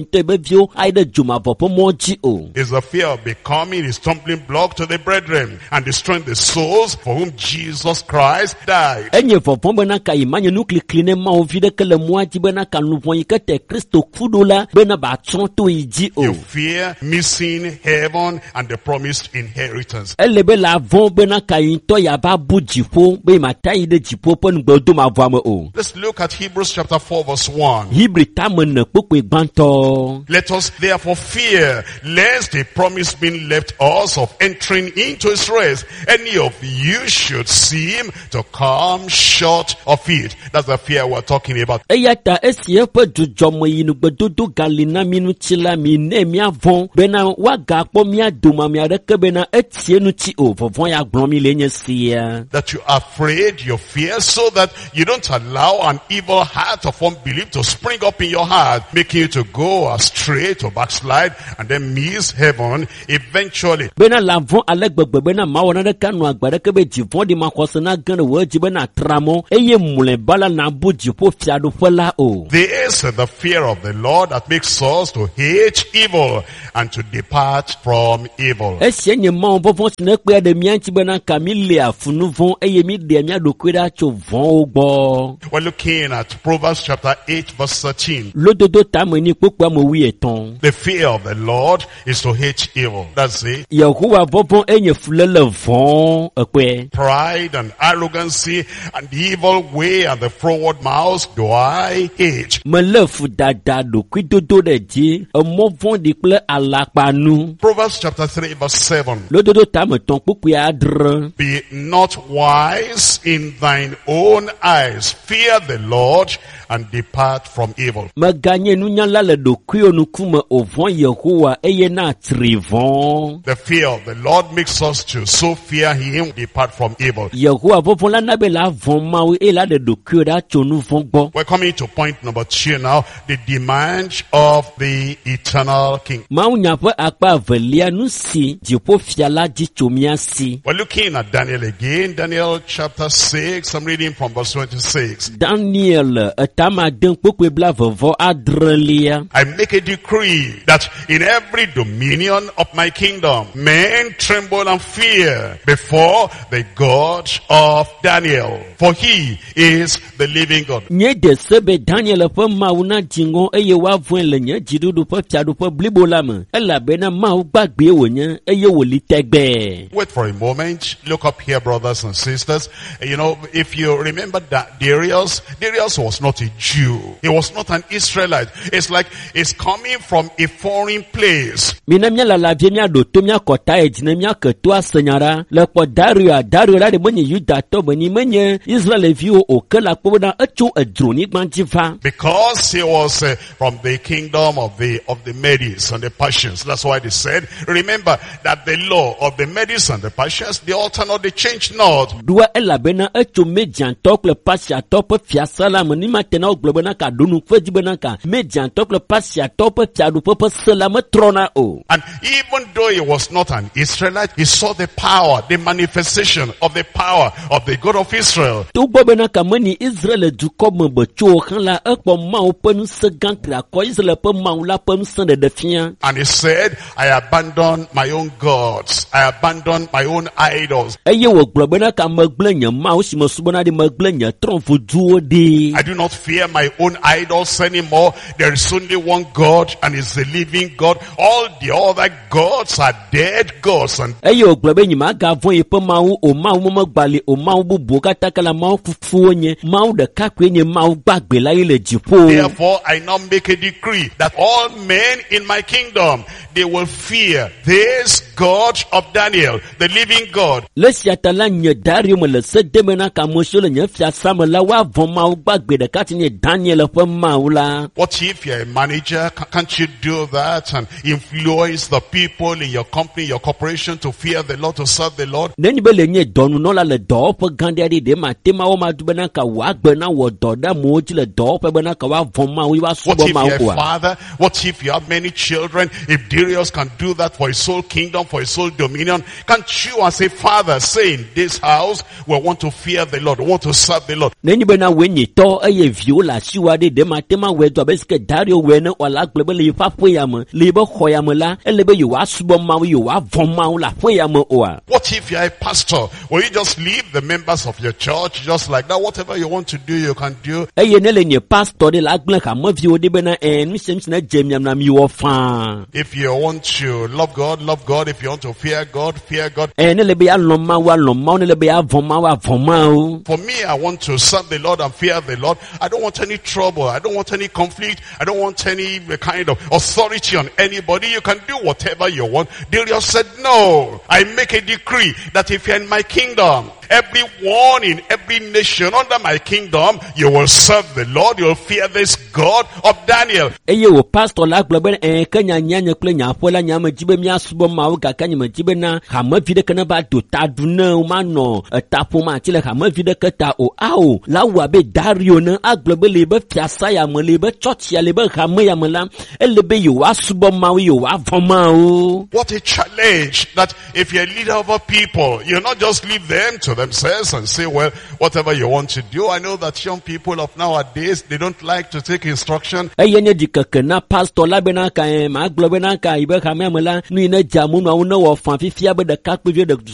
te be vio ai de juma vo po mo ji o. Is the fear of becoming a stumbling block to the brethren and destroying the souls for whom Jesus Christ died. Enye vo vo be na ka imanye nu klikline ma o vide ke le mo ji be na ka nu vo yike te Kristo kudola be na ba tron to iji o. You fear missing heaven and the promised inheritance. Ele be la vo be na ka into ya ba bu jifo be ma tai de jifo po nu gbodo ma vo am o. Let's look at Hebrews chapter four verse one. Hebrew tamen na popo gbanto. Let us therefore fear lest a promise being left us of entering into his rest, any of you should seem to come short of it. That's the fear we're talking about. Eyata esie pe jojomo yinu gbododo galina minu chila mi ne mi avon bena waga po mi aduma mi areke bena etie nu chi o vovon ya gbon mi lenye sia. That you are afraid, you fear, so that you don't allow an evil heart of unbelief to spring up in your heart, making you to go astray, to backslide, and then miss heaven eventually. Bena lavon alegbegbe bena mawana de kanu agbare ke be jivon di makosa na gan wo ji bena tramo eye mule bala na bu jipo fiado fela o. This is the fear of the Lord that makes us to hate evil and to depart from evil. Esie nye ma vovon sine pe de mianti bena kamile afunu von eye mi de mi adokweda cho von ogbo. We're looking at Proverbs chapter eight verse thirteen. Lododo tameni popo mo wi eton. The fear of the Lord is to hate evil. That's it. Yehowa vovon enye fulele von ekwe. Pride and arrogancy and the evil way and the forward mouth do I hate. Melefu dada do kwidodo de ji omo von di ple alapanu. Proverbs chapter three verse seven. Lododo tameton popo adre. Be not wise in thine own eyes. Fear the Lord and depart from evil. Maganye nunyala le do kwionu kuma ovon Yehowa eye na trivon. The fear of the Lord makes us to so fear him, depart from evil. Yehowa vovon la nabe la von mawe e la de do kwi da chonu von gbo. We're coming to point number two now, the demand of the eternal king. Mau nyapo akpa velia nu si jipo fiala ji chomia si. We're looking at Daniel again, Daniel chapter six, I'm reading from verse twenty-six. Daniel etama den pokwe bla vovo adrelia. I make a decree that in every dominion of my kingdom, men tremble and fear before the God of Daniel, for he is the living God. Nye de sebe Daniel pe mauna jingon eye wa vwen le nye jidudu pe piadu pe blibola me. Ela bena mau gbagbe wo nye eye wo li tegbe. Wait for a moment. Look up here, brothers and sisters. You know, if you remember that Darius, Darius was not a Jew. He was not an Israelite. It's like he's coming from a foreign place. Minamia la la viemia do tomia kota e jinemia ke toa senyara. Le po Dario, Dario la de mwenye yuda to mwenye mwenye Israel view o ke la po na echo e droni gbanjiva. Because he was uh, from the kingdom of the of the Medes and the Persians. That's why they said, remember that the law of the Medes and the Persians, they alter not, they change not. Dua ela bena echo median top le pasia top fiasala meni matena oglobena ka donu kwejibena ka median top le pasia top fiadu popo selama trona o. And even though he was not an Israelite, he saw the power, the manifestation of the power of the God of Israel. Tu bobena ka meni Israel du comme becho kan la ekpo ma open se gantra ko Israel pe ma la pe sen de defia. And he said, I abandon my own gods. I abandon my own idols. Eye wo globena ka maglenya ma o simo subona de maglenya tronfu duo de. I do not fear my own idols anymore. There is only one God, and it's the living God. All the other gods are dead gods. And Eye wo globenya ma ga von e pe ma o o ma o mo gbale o ma o bubu ka takala ma o fufu onye ma o de ka kwenye ma o gbagbe la ile jipo. Therefore, I now make a decree that all men in my kingdom, they will fear this God of Daniel, the living God. Le siatala nye Dario me le se demena ka mosho le nye fia sama la wa von ma o gbagbe de ka tinye Daniel pe ma o la. What if you're a manager? Can't you do that and influence the people in your company, your corporation to fear the Lord, to serve the Lord? Neni be le nye donu no la le do pe gande adi de ma tema o ma du bena ka wa gbe na wo do da mo ji le do pe bena ka wa von ma o wa so What if ma you're o a father? What if you have many children? If Darius can do that for his whole kingdom, for his whole dominion, can't you as a father say in this house, we want to fear the Lord, we want to serve the Lord? Neni be na we ni to eye viola siwa de de ma tema we do be ske Dario we na wala glebe le fa ƒe ya me le be xɔ ya me la ele be yewoa subɔ Mawu yewoa vɔ Mawu la ƒe ya me oa. What if you are a pastor? Will you just leave the members of your church just like that? Whatever you want to do, you can do. Eye ne le nye pastor de la gble ka me viwo de be na eh nu sem sem na jemiam na mi wo fa. If you want to love God, love God. If you want to fear God, fear God. Eh ne le be ya lo Mawu lo Mawu ne le be ya vɔ Mawu vɔ Mawu. For me, I want to serve the Lord and fear the Lord. I don't want any trouble. I don't want any conflict. I don't want any kind of authority on anybody. You can do whatever you want. Darius said, no, I make a decree that if you're in my kingdom, everyone in every nation under my kingdom, you will serve the Lord. You will fear this God of Daniel. Eye wo pastor la globe eh kanya nyanya kle nya fola nya me jibe mia subo Mawu ga kanya me jibe na ha me vide kana ba do ta du na o ma no ta po ma ti le ha me vide ka ta o ao la wa be Dario na aglobe le be fiasa ya me le be church ya le be ha me ya me la ele be yo wa subo Mawu yo wa voma o. What a challenge that if you're a leader of a people, you not just leave them to themselves and say, well, whatever you want to do. I know that young people of nowadays, they don't like to take instruction. Eye ne dikeke na pastor la be na ka ma globe na ka ibe ka me la nu ina jamu na wo na wo fa fifia be de ka pe de